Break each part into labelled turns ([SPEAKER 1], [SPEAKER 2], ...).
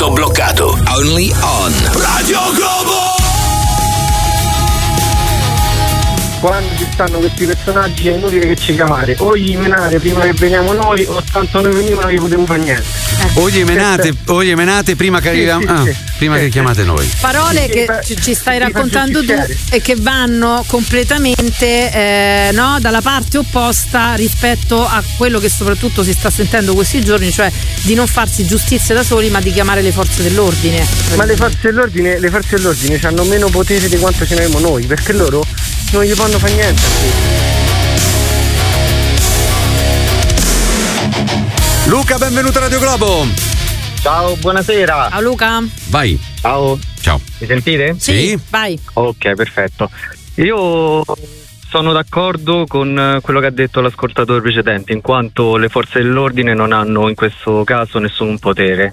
[SPEAKER 1] Punto bloccato. Only on Radio Globo.
[SPEAKER 2] Quando ci stanno questi personaggi è inutile che ci chiamate, o gli menate prima che veniamo noi, o tanto noi venivano che potevo fare niente.
[SPEAKER 3] O gli menate prima che arriviamo, prima che chiamate noi.
[SPEAKER 4] Parole che ci stai raccontando tu e che vanno completamente dalla parte opposta rispetto a quello che soprattutto si sta sentendo questi giorni, cioè di non farsi giustizia da soli ma di chiamare le forze dell'ordine.
[SPEAKER 2] Ma le forze dell'ordine hanno meno potere di quanto ce ne abbiamo noi, perché loro non gli fanno fare niente.
[SPEAKER 3] Luca, benvenuto a Radio Globo.
[SPEAKER 2] Ciao, buonasera.
[SPEAKER 4] Ciao Luca.
[SPEAKER 3] Vai.
[SPEAKER 2] Ciao. Mi sentite?
[SPEAKER 3] Sì.
[SPEAKER 4] Vai.
[SPEAKER 2] Ok, perfetto. Io sono d'accordo con quello che ha detto l'ascoltatore precedente, in quanto le forze dell'ordine non hanno in questo caso nessun potere.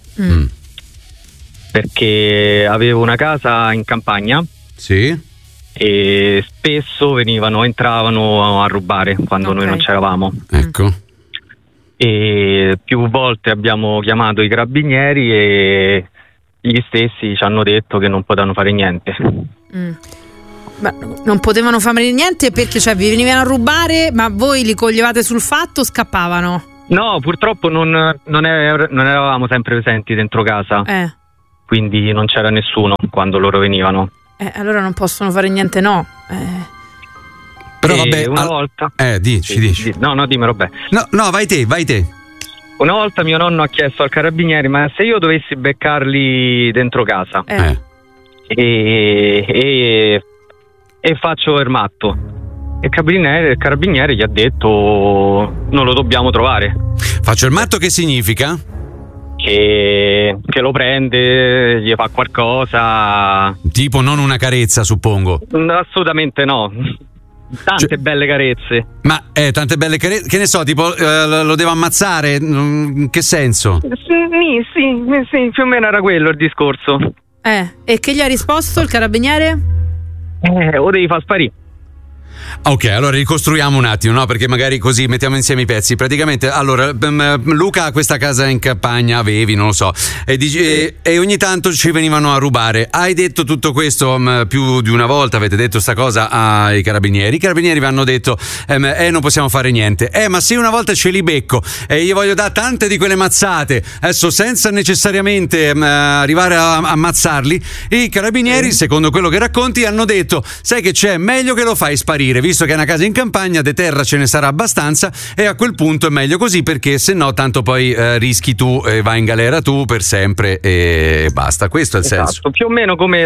[SPEAKER 2] Perché avevo una casa in campagna.
[SPEAKER 3] Sì.
[SPEAKER 2] E spesso entravano a rubare quando noi non c'eravamo.
[SPEAKER 3] Ecco.
[SPEAKER 2] E più volte abbiamo chiamato i carabinieri e gli stessi ci hanno detto che non potevano fare niente.
[SPEAKER 4] Ma non potevano fare niente perché vi venivano a rubare, ma voi li coglievate sul fatto o scappavano?
[SPEAKER 2] No, purtroppo non eravamo sempre presenti dentro casa. Quindi non c'era nessuno quando loro venivano.
[SPEAKER 4] Allora non possono fare niente, no.
[SPEAKER 3] Però vabbè,
[SPEAKER 2] una volta.
[SPEAKER 3] Dici.
[SPEAKER 2] No, dimmelo, beh.
[SPEAKER 3] No, vai te.
[SPEAKER 2] Una volta mio nonno ha chiesto al carabinieri: ma se io dovessi beccarli dentro casa e faccio il matto, e il carabiniere gli ha detto: non lo dobbiamo trovare.
[SPEAKER 3] Faccio il matto, che significa?
[SPEAKER 2] Che lo prende, gli fa qualcosa.
[SPEAKER 3] Tipo non una carezza, suppongo.
[SPEAKER 2] Assolutamente no. Tante belle carezze.
[SPEAKER 3] Ma tante belle carezze, che ne so, tipo lo devo ammazzare? In che senso?
[SPEAKER 2] Sì, più o meno era quello il discorso.
[SPEAKER 4] E che gli ha risposto il carabiniere?
[SPEAKER 2] Lo devi far sparire.
[SPEAKER 3] Ok, allora ricostruiamo un attimo, no? Perché magari così mettiamo insieme i pezzi. Praticamente, allora, Luca ha questa casa in campagna, non lo so, e ogni tanto ci venivano a rubare. Hai detto tutto questo più di una volta, avete detto sta cosa ai carabinieri. I carabinieri vi hanno detto: non possiamo fare niente. Ma se una volta ce li becco e gli voglio dare tante di quelle mazzate, adesso senza necessariamente arrivare a ammazzarli, i carabinieri, secondo quello che racconti, hanno detto: sai che c'è, meglio che lo fai sparire, visto che è una casa in campagna, de terra ce ne sarà abbastanza, e a quel punto è meglio così, perché se no tanto poi rischi tu e vai in galera tu per sempre e basta. Questo è il senso.
[SPEAKER 2] Più o meno come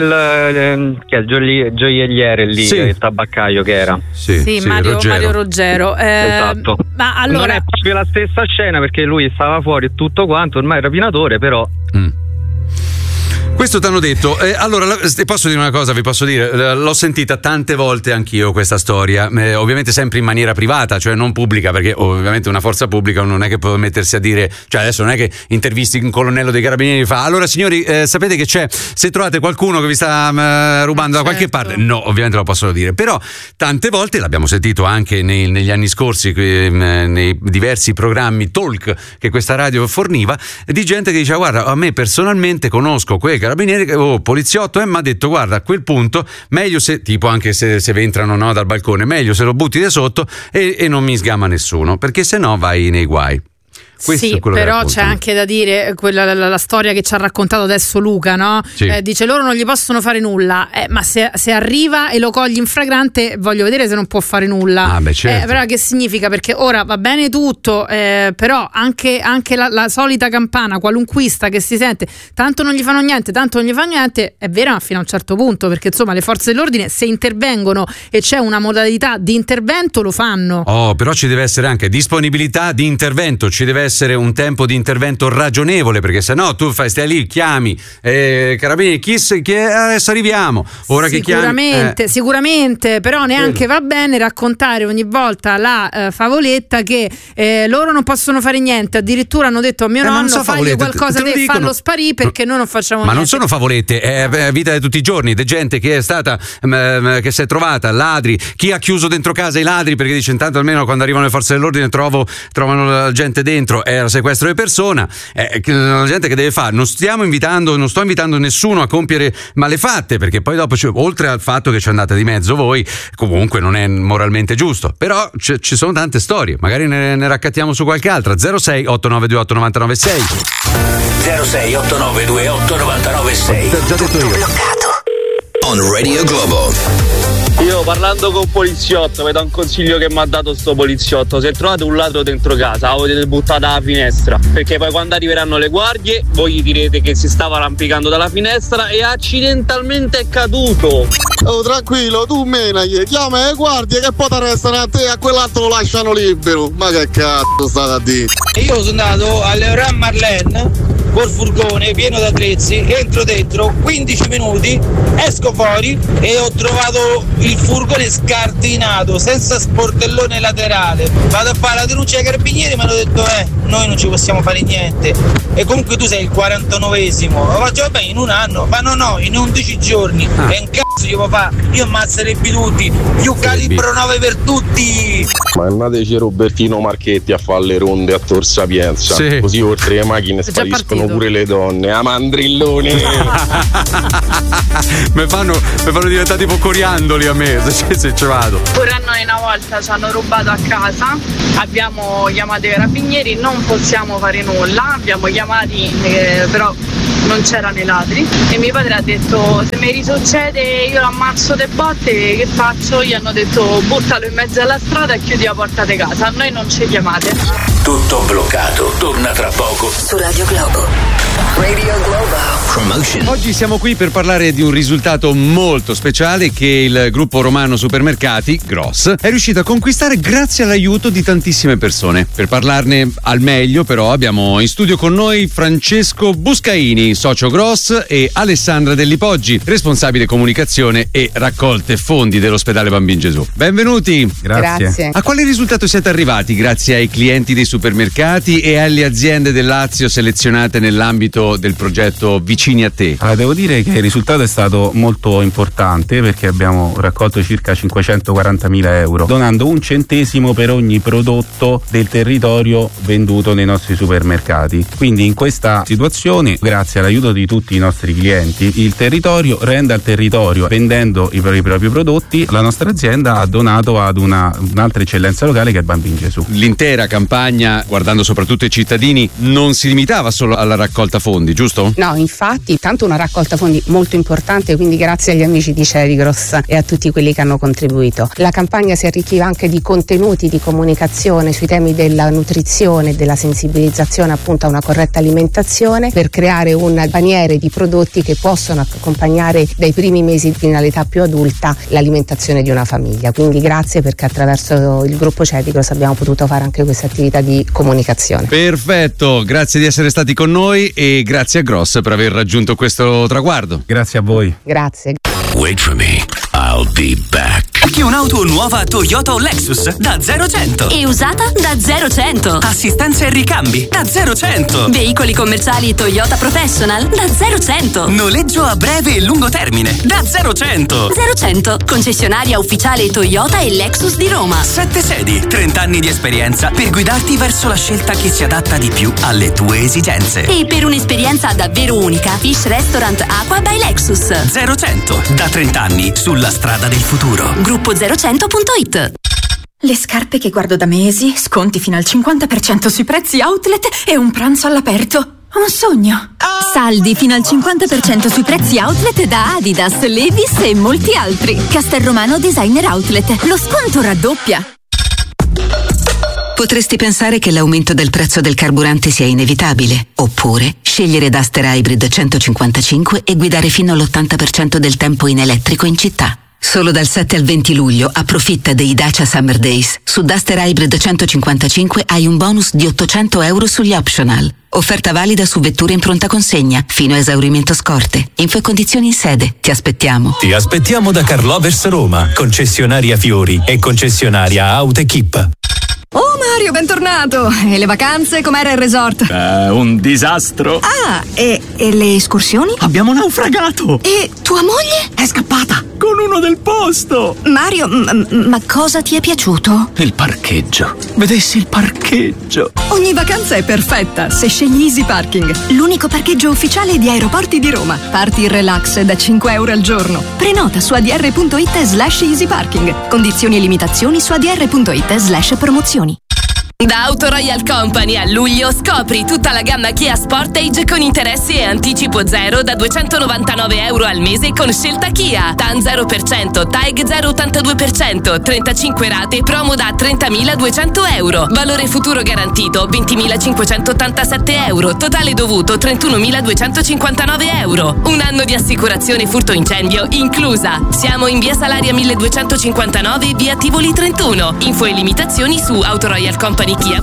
[SPEAKER 2] il gioielliere lì, il tabaccaio che era.
[SPEAKER 3] Sì,
[SPEAKER 4] Mario Ruggero.
[SPEAKER 2] Esatto.
[SPEAKER 4] Ma allora
[SPEAKER 2] non è proprio la stessa scena, perché lui stava fuori e tutto quanto, ormai rapinatore, però.
[SPEAKER 3] Questo ti hanno detto. Allora, posso dire una cosa, vi posso dire, l'ho sentita tante volte anch'io questa storia, ovviamente sempre in maniera privata, cioè non pubblica, perché ovviamente una forza pubblica non è che può mettersi a dire, cioè adesso non è che intervisti un colonnello dei carabinieri e fa: allora signori, sapete che c'è, se trovate qualcuno che vi sta rubando da qualche parte, no, ovviamente lo possono dire, però tante volte l'abbiamo sentito anche negli anni scorsi, nei diversi programmi talk che questa radio forniva, di gente che diceva: guarda, a me personalmente conosco quei carabinieri o poliziotto, mi ha detto: guarda, a quel punto meglio se, tipo anche se entrano dal balcone, meglio se lo butti da sotto e non mi sgama nessuno, perché se no vai nei guai. Questo
[SPEAKER 4] sì, però c'è anche da dire la storia che ci ha raccontato adesso Luca, no?
[SPEAKER 3] Sì.
[SPEAKER 4] Dice: loro non gli possono fare nulla, ma se arriva e lo cogli in flagrante, voglio vedere se non può fare nulla.
[SPEAKER 3] Certo.
[SPEAKER 4] Però che significa? Perché ora va bene tutto, però anche la solita campana qualunquista che si sente, tanto non gli fanno niente, è vera fino a un certo punto, perché insomma le forze dell'ordine, se intervengono e c'è una modalità di intervento, lo fanno.
[SPEAKER 3] Però ci deve essere anche disponibilità di intervento, ci deve essere un tempo di intervento ragionevole, perché se no tu stai lì, chiami carabinieri, chi adesso arriviamo, ora
[SPEAKER 4] sicuramente, però neanche va bene raccontare ogni volta la favoletta che loro non possono fare niente, addirittura hanno detto a mio nonno: fagli qualcosa, farlo sparire, perché noi non facciamo niente.
[SPEAKER 3] Ma non sono favolette, è vita di tutti i giorni, di gente che è stata che si è trovata, ladri, chi ha chiuso dentro casa i ladri perché dice: intanto almeno quando arrivano le forze dell'ordine trovano la gente dentro. l'altro era sequestro di persona. La gente che deve fare? Non sto invitando nessuno a compiere malefatte, perché poi dopo, oltre al fatto che ci andate di mezzo voi, comunque non è moralmente giusto. Però ci sono tante storie, magari ne raccattiamo su qualche altra. 06 8928 996
[SPEAKER 1] 06 8928 996.
[SPEAKER 3] Già detto io.
[SPEAKER 1] On Radio Globo.
[SPEAKER 5] Io parlando con un poliziotto, vedo un consiglio che mi ha dato sto poliziotto: se trovate un ladro dentro casa, lo potete buttare dalla finestra, perché poi quando arriveranno le guardie voi gli direte che si stava arrampicando dalla finestra e accidentalmente è caduto.
[SPEAKER 6] Oh, tranquillo, tu menagli, chiama le guardie che poi ti arrestano a te e a quell'altro lo lasciano libero. Ma che cazzo state a dire?
[SPEAKER 7] Io sono andato all'Euran Marlene col furgone pieno d'attrezzi, entro dentro 15 minuti, esco fuori e ho trovato il furgone scardinato senza sportellone laterale. Vado a fare la denuncia ai carabinieri, mi hanno detto noi non ci possiamo fare niente, e comunque tu sei il 49esimo. Lo faccio, vabbè, in un anno, ma no, in 11 giorni. E un cazzo io può fare, io ammazzerebbe tutti, più calibro 9 per tutti.
[SPEAKER 6] Mannateci Robertino Marchetti a fare le ronde a Tor Sapienza,
[SPEAKER 3] sì.
[SPEAKER 6] Così oltre le macchine spariscono pure le donne. A mandrillone.
[SPEAKER 3] mi fanno diventare tipo coriandoli a me, se ci vado.
[SPEAKER 8] Pure a noi una volta ci hanno rubato a casa, abbiamo chiamato i carabinieri, non possiamo fare nulla, abbiamo chiamati però non c'erano i ladri, e mio padre ha detto: se mi risuccede io l'ammazzo de botte, che faccio? Gli hanno detto: buttalo in mezzo alla strada e chiudi la porta di casa, a noi non ci chiamate.
[SPEAKER 1] Tutto bloccato, torna tra poco
[SPEAKER 9] su Radio Globo. Radio Globo
[SPEAKER 1] Promotion.
[SPEAKER 3] Oggi siamo qui per parlare di un risultato molto speciale che il gruppo romano supermercati, Gross, è riuscito a conquistare grazie all'aiuto di tantissime persone. Per parlarne al meglio, però, abbiamo in studio con noi Francesco Buscaini, socio Gross, e Alessandra Delli Poggi, responsabile comunicazione e raccolte fondi dell'ospedale Bambin Gesù. Benvenuti.
[SPEAKER 10] Grazie.
[SPEAKER 3] A quale risultato siete arrivati grazie ai clienti dei supermercati e alle aziende del Lazio selezionate nell'ambito del progetto Vicini a te?
[SPEAKER 10] Allora, devo dire che il risultato è stato molto importante, perché abbiamo raccolto circa 540.000 euro, donando 1 centesimo per ogni prodotto del territorio venduto nei nostri supermercati. Quindi in questa situazione, grazie all'aiuto di tutti i nostri clienti, il territorio rende al territorio, vendendo i propri prodotti. La nostra azienda ha donato ad un'altra eccellenza locale, che è il Bambin Gesù.
[SPEAKER 3] L'intera campagna, guardando soprattutto i cittadini, non si limitava solo alla raccolta fondi, giusto?
[SPEAKER 11] No, infatti, tanto una raccolta fondi molto importante, quindi grazie agli amici di Cerigros e a tutti quelli che hanno contribuito. La campagna si arricchiva anche di contenuti di comunicazione sui temi della nutrizione e della sensibilizzazione appunto a una corretta alimentazione, per creare un paniere di prodotti che possono accompagnare dai primi mesi fino all'età più adulta l'alimentazione di una famiglia. Quindi grazie, perché attraverso il gruppo Cerigros abbiamo potuto fare anche questa attività di comunicazione.
[SPEAKER 3] Perfetto, grazie di essere stati con noi e grazie a Gross per aver raggiunto questo traguardo.
[SPEAKER 10] Grazie a voi.
[SPEAKER 11] Grazie.
[SPEAKER 1] Wait for me, I'll be back.
[SPEAKER 12] Cerchi un'auto nuova Toyota o Lexus da 0-100
[SPEAKER 9] e usata da 0-100.
[SPEAKER 12] Assistenza e ricambi da 0-100.
[SPEAKER 9] Veicoli commerciali Toyota Professional da 0-100.
[SPEAKER 12] Noleggio a breve e lungo termine da 0-100.
[SPEAKER 9] 0-100, concessionaria ufficiale Toyota e Lexus di Roma.
[SPEAKER 12] 7 sedi, 30 anni di esperienza per guidarti verso la scelta che si adatta di più alle tue esigenze.
[SPEAKER 9] E per un'esperienza davvero unica, Fish Restaurant Aqua by Lexus.
[SPEAKER 12] 0-100, da 30 anni sulla strada del futuro.
[SPEAKER 9] Gruppo 0-100.it.
[SPEAKER 13] Le scarpe che guardo da mesi, sconti fino al 50% sui prezzi outlet e un pranzo all'aperto. Un sogno.
[SPEAKER 14] Saldi fino al 50% sui prezzi outlet da Adidas, Levi's e molti altri. Castelromano Designer Outlet. Lo sconto raddoppia.
[SPEAKER 15] Potresti pensare che l'aumento del prezzo del carburante sia inevitabile, oppure scegliere Duster Hybrid 155 e guidare fino all'80% del tempo in elettrico in città. Solo dal 7 al 20 luglio approfitta dei Dacia Summer Days. Su Duster Hybrid 155 hai un bonus di 800 euro sugli optional. Offerta valida su vetture in pronta consegna fino a esaurimento scorte. Info e condizioni in sede. Ti aspettiamo.
[SPEAKER 16] Ti aspettiamo da Carlovers Roma, concessionaria Fiori e concessionaria Auto Equip.
[SPEAKER 13] Oh Mario, bentornato! E le vacanze? Com'era il resort?
[SPEAKER 16] Un disastro.
[SPEAKER 13] Ah, e le escursioni?
[SPEAKER 16] Abbiamo naufragato.
[SPEAKER 13] E tua moglie?
[SPEAKER 16] È scappata con uno del posto.
[SPEAKER 13] Mario, ma cosa ti è piaciuto?
[SPEAKER 16] Il parcheggio. Vedessi il parcheggio.
[SPEAKER 13] Ogni vacanza è perfetta se scegli Easy Parking, l'unico parcheggio ufficiale di Aeroporti di Roma. Parti in relax da €5 al giorno. Prenota su adr.it/easy parking. Condizioni e limitazioni su adr.it/promozioni.
[SPEAKER 17] Da Auto Royal Company a luglio scopri tutta la gamma Kia Sportage con interessi e anticipo zero da €299 al mese con scelta Kia. TAN 0%, TAEG 0,82%, 35 rate, promo da €30.200. Valore futuro garantito €20.587. Totale dovuto €31.259. Un anno di assicurazione furto incendio inclusa. Siamo in via Salaria 1259, via Tivoli 31. Info e limitazioni su autoroyalcompany.it.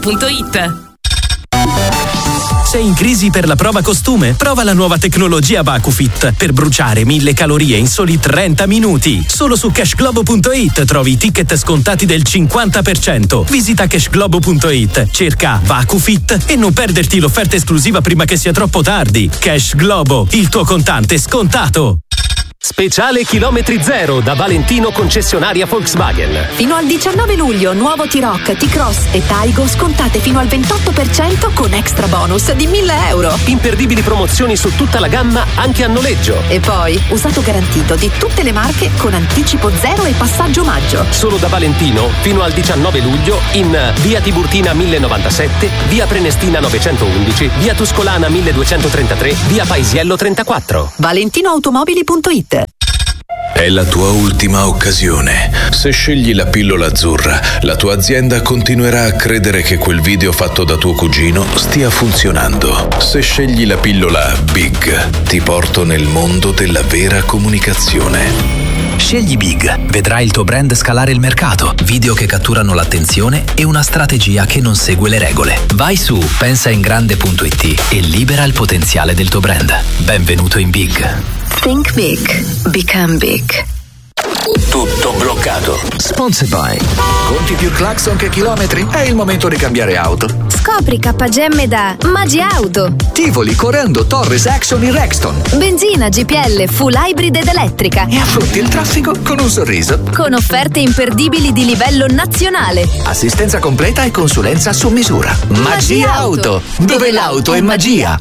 [SPEAKER 18] Sei in crisi per la prova costume? Prova la nuova tecnologia VacuFit per bruciare 1000 calorie in soli 30 minuti. Solo su cashglobo.it trovi i ticket scontati del 50%. Visita cashglobo.it, cerca VacuFit e non perderti l'offerta esclusiva prima che sia troppo tardi. Cash Globo, il tuo contante scontato.
[SPEAKER 19] Speciale chilometri zero da Valentino concessionaria Volkswagen.
[SPEAKER 14] Fino al 19 luglio nuovo T-Roc, T-Cross e Taigo scontate fino al 28% con extra bonus di €1.000.
[SPEAKER 19] Imperdibili promozioni su tutta la gamma anche a noleggio.
[SPEAKER 14] E poi usato garantito di tutte le marche con anticipo zero e passaggio omaggio.
[SPEAKER 19] Solo da Valentino fino al 19 luglio in via Tiburtina 1097, via Prenestina 911, via Tuscolana 1233, via Paisiello 34.
[SPEAKER 14] ValentinoAutomobili.it.
[SPEAKER 1] È la tua ultima occasione. Se scegli la pillola azzurra, la tua azienda continuerà a credere che quel video fatto da tuo cugino stia funzionando. Se scegli la pillola Big, ti porto nel mondo della vera comunicazione.
[SPEAKER 20] Scegli Big, vedrai il tuo brand scalare il mercato, video che catturano l'attenzione e una strategia che non segue le regole. Vai su pensaingrande.it e libera il potenziale del tuo brand. Benvenuto in Big.
[SPEAKER 14] Think big, become big.
[SPEAKER 21] Tutto bloccato.
[SPEAKER 22] Sponsored by Conti più clacson che chilometri? È il momento di cambiare auto.
[SPEAKER 23] Scopri KGM da Magi Auto.
[SPEAKER 22] Tivoli, Corendo, Torres, Action in Rexton.
[SPEAKER 23] Benzina, GPL, full hybrid ed elettrica.
[SPEAKER 22] E affronti il traffico con un sorriso.
[SPEAKER 23] Con offerte imperdibili di livello nazionale.
[SPEAKER 22] Assistenza completa e consulenza su misura. Magia Auto, dove l'auto è magia.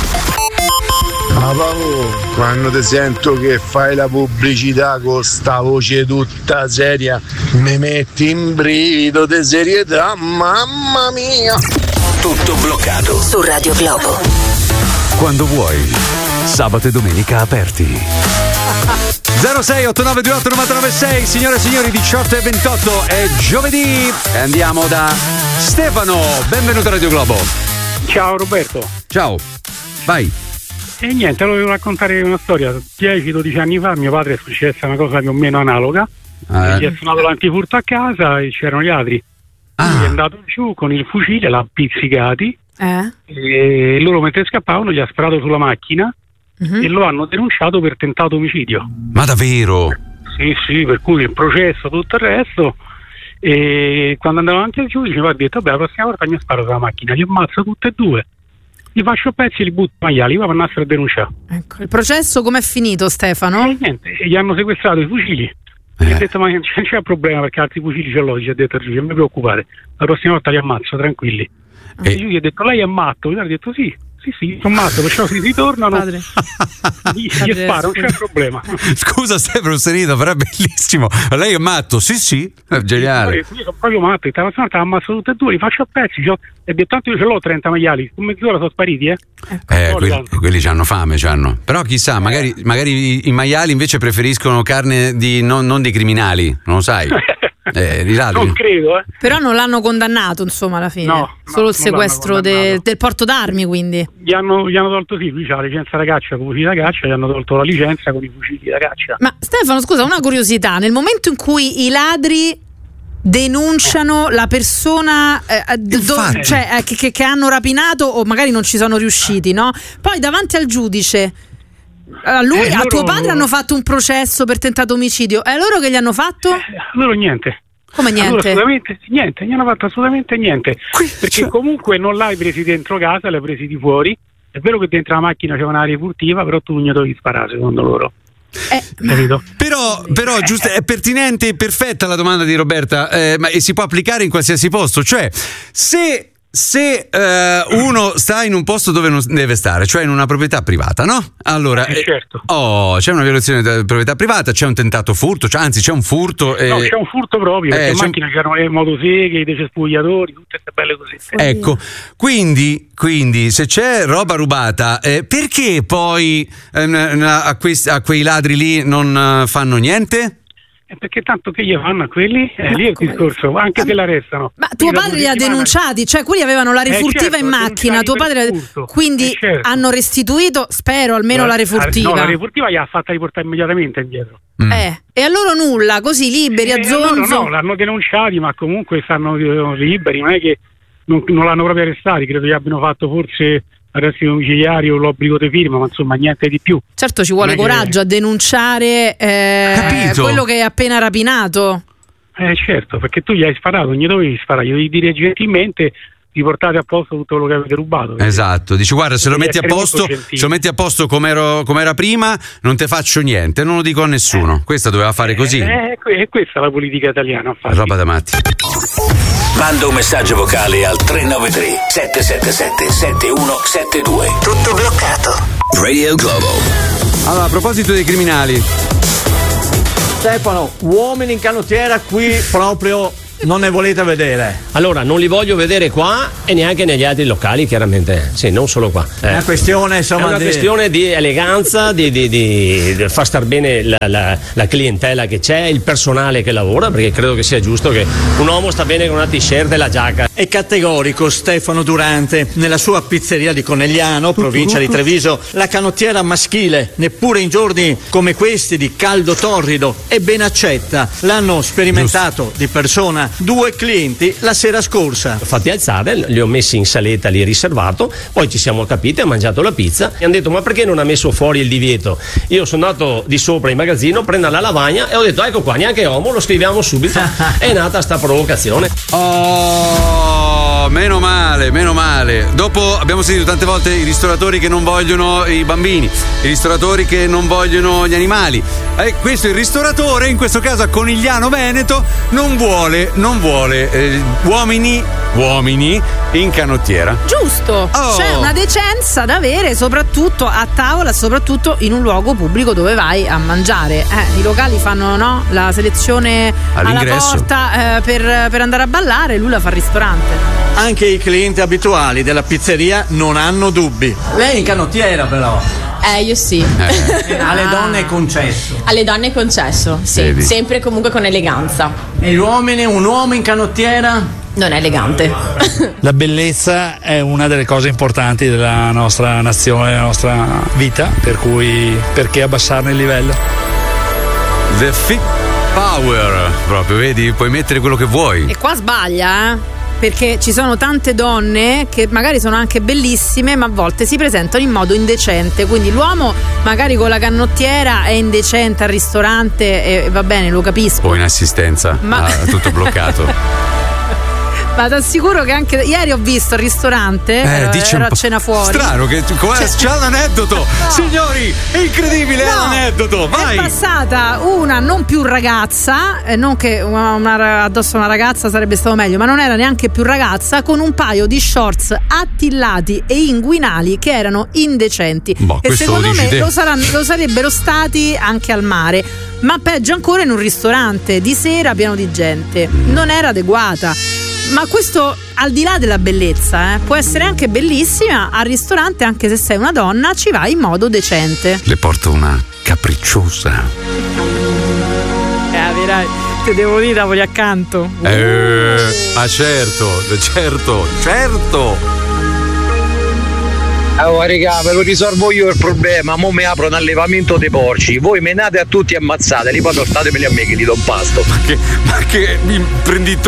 [SPEAKER 24] Ma quando ti sento che fai la pubblicità con sta voce tutta seria, mi metti in brivido di serietà, mamma mia.
[SPEAKER 21] Tutto bloccato
[SPEAKER 14] su Radio Globo.
[SPEAKER 3] Quando vuoi, sabato e domenica aperti. 06 8928 996, signore e signori, 18:28, è giovedì e andiamo da Stefano. Benvenuto a Radio Globo.
[SPEAKER 25] Ciao Roberto.
[SPEAKER 3] Ciao, vai.
[SPEAKER 25] E niente, volevo raccontare una storia. 10-12 anni fa a mio padre è successa una cosa più o meno analoga. Gli è suonato l'antifurto a casa e c'erano i ladri. Lui è andato giù con il fucile, l'ha pizzicati e loro mentre scappavano gli ha sparato sulla macchina e lo hanno denunciato per tentato omicidio.
[SPEAKER 3] Ma davvero?
[SPEAKER 25] Sì, per cui il processo, tutto il resto. E quando andavo avanti al giudice mi ha detto: vabbè, la prossima volta mi sparo sulla macchina, li ammazzo tutte e due. Li faccio a pezzi e li butto maiali, va a essere denunciato.
[SPEAKER 4] Ecco, il processo com'è finito, Stefano?
[SPEAKER 25] Niente, gli hanno sequestrato i fucili. Gli ha detto: ma non c'è problema perché altri fucili ce l'ho. Gli ha detto: non mi preoccupate, la prossima volta li ammazzo, tranquilli. E lui gli ha detto: lei è matto? Gli ha detto: sì, sono matto, perciò si ritornano, gli sparo, non c'è problema.
[SPEAKER 3] Scusa Stefano, Serino, però è bellissimo. Lei è matto? Sì, è geniale.
[SPEAKER 25] Io sono proprio matto, e stamattina ammazzo tutte e due, li faccio a pezzi. E detto: tanto io ce l'ho 30 maiali, con mezz'ora sono spariti,
[SPEAKER 3] quelli c'hanno fame, c'hanno. Però chissà, magari i maiali invece preferiscono carne non di criminali, non lo sai.
[SPEAKER 25] Non credo,
[SPEAKER 4] Però non l'hanno condannato, insomma, alla fine.
[SPEAKER 25] No,
[SPEAKER 4] solo il sequestro del porto d'armi, quindi.
[SPEAKER 25] Gli hanno tolto lui c'ha la licenza da caccia con fucili da caccia, gli hanno tolto la licenza con i fucili da caccia.
[SPEAKER 4] Ma Stefano, scusa, una curiosità: nel momento in cui i ladri denunciano la persona che hanno rapinato o magari non ci sono riusciti, no? Poi davanti al giudice a tuo padre hanno fatto un processo per tentato omicidio, e loro che gli hanno fatto?
[SPEAKER 25] Loro niente.
[SPEAKER 4] Come niente?
[SPEAKER 25] Allora, assolutamente niente, non hanno fatto assolutamente niente. Perché comunque non l'hai presi dentro casa, l'hai presi di fuori. È vero che dentro la macchina c'è un'area furtiva, però tu non gli dovevi sparare, secondo loro.
[SPEAKER 3] Però giusto, è pertinente e perfetta la domanda di Roberta, ma si può applicare in qualsiasi posto. Cioè, se uno sta in un posto dove non deve stare, cioè in una proprietà privata, no? Allora,
[SPEAKER 25] certo.
[SPEAKER 3] C'è una violazione della proprietà privata, c'è un tentato furto, anzi c'è un furto.
[SPEAKER 25] No, c'è un furto proprio, perché in macchina c'erano le motoseghe, i decespugliatori, tutte queste belle cosette.
[SPEAKER 3] Ecco, quindi se c'è roba rubata, perché poi a quei ladri lì non fanno niente?
[SPEAKER 25] Perché tanto che gli fanno a quelli? Lì è il discorso, anche se l'arrestano.
[SPEAKER 4] Ma tuo padre li ha denunciati, cioè quelli avevano la refurtiva in macchina, tuo padre quindi hanno restituito, spero, almeno la refurtiva.
[SPEAKER 25] No, la refurtiva gli ha fatta riportare immediatamente indietro.
[SPEAKER 4] E a loro nulla, così liberi a zonzo.
[SPEAKER 25] No, l'hanno denunciati, ma comunque stanno liberi, non è che non l'hanno proprio arrestati, credo che abbiano fatto forse arresti domiciliari o l'obbligo di firma, ma insomma niente di più.
[SPEAKER 4] Certo, ci vuole coraggio a denunciare quello che hai appena rapinato.
[SPEAKER 25] Certo, perché tu gli hai sparato, non gli dovevi sparare, gli dovevi dire gentilmente riportate a posto tutto quello che avete rubato.
[SPEAKER 3] Esatto, dici guarda, se lo metti a posto come era prima, non te faccio niente, non lo dico a nessuno. Questa doveva fare così.
[SPEAKER 25] È questa la politica italiana.
[SPEAKER 3] Roba da matti.
[SPEAKER 21] Manda un messaggio vocale al 393 777 7172.
[SPEAKER 22] Tutto bloccato.
[SPEAKER 21] Radio Globo.
[SPEAKER 3] Allora, a proposito dei criminali,
[SPEAKER 2] Stefano, uomini in canottiera qui proprio non ne volete vedere?
[SPEAKER 5] Allora, non li voglio vedere qua e neanche negli altri locali, chiaramente. Sì, non solo qua.
[SPEAKER 2] È una questione, insomma,
[SPEAKER 5] è una questione di eleganza, di far star bene la clientela che c'è, il personale che lavora, perché credo che sia giusto che un uomo sta bene con una t-shirt e la giacca.
[SPEAKER 2] È categorico Stefano Durante. Nella sua pizzeria di Conegliano, provincia di Treviso, la canottiera maschile, neppure in giorni come questi di caldo torrido, è ben accetta. L'hanno sperimentato di persona 2 clienti la sera scorsa.
[SPEAKER 5] Fatti alzare, li ho messi in saletta lì riservato, poi ci siamo capiti, ha mangiato la pizza e hanno detto ma perché non ha messo fuori il divieto? Io sono andato di sopra in magazzino, prendo la lavagna e ho detto ecco qua, neanche uomo, lo scriviamo subito. È nata sta provocazione.
[SPEAKER 3] Meno male. Dopo abbiamo sentito tante volte i ristoratori che non vogliono i bambini, i ristoratori che non vogliono gli animali. Questo il ristoratore, in questo caso a Conigliano Veneto, non vuole uomini in canottiera.
[SPEAKER 4] Giusto, c'è una decenza da avere, soprattutto a tavola, soprattutto in un luogo pubblico dove vai a mangiare. I locali fanno la selezione all'ingresso alla porta per andare a ballare, lui la fa al ristorante.
[SPEAKER 2] Anche i clienti abituali della pizzeria non hanno dubbi. Lei in canottiera però.
[SPEAKER 6] Io sì.
[SPEAKER 2] Alle donne è concesso.
[SPEAKER 6] Alle donne è concesso, sì.
[SPEAKER 2] Vedi.
[SPEAKER 6] Sempre comunque con eleganza.
[SPEAKER 2] E gli uomini, un uomo in canottiera?
[SPEAKER 6] Non è elegante.
[SPEAKER 7] La bellezza è una delle cose importanti della nostra nazione, della nostra vita, per cui perché abbassarne il livello?
[SPEAKER 3] The fit power, proprio, vedi, puoi mettere quello che vuoi.
[SPEAKER 4] E qua sbaglia, perché ci sono tante donne che magari sono anche bellissime, ma a volte si presentano in modo indecente. Quindi l'uomo magari con la canottiera è indecente al ristorante e va bene, lo capisco.
[SPEAKER 3] Poi in assistenza, tutto bloccato.
[SPEAKER 4] Ma ti assicuro che anche ieri ho visto al ristorante, ero a cena fuori.
[SPEAKER 3] Strano che c'è l'aneddoto. No. Signori, è incredibile, l'aneddoto. Vai.
[SPEAKER 4] È passata una non più ragazza, non che addosso una ragazza sarebbe stato meglio, ma non era neanche più ragazza, con un paio di shorts attillati e inguinali che erano indecenti. E secondo me lo sarebbero stati anche al mare, ma peggio ancora in un ristorante di sera pieno di gente. Non era adeguata. Ma questo, al di là della bellezza, può essere anche bellissima al ristorante, anche se sei una donna, ci vai in modo decente.
[SPEAKER 3] Le porto una capricciosa.
[SPEAKER 4] Te devo dire, la voglio accanto.
[SPEAKER 3] Certo.
[SPEAKER 8] Allora raga, ve lo risolvo io il problema, mo mi apro un allevamento dei porci, voi menate a tutti e ammazzate, li poi portatemi a me che li do un pasto.
[SPEAKER 3] Ma che imprenditore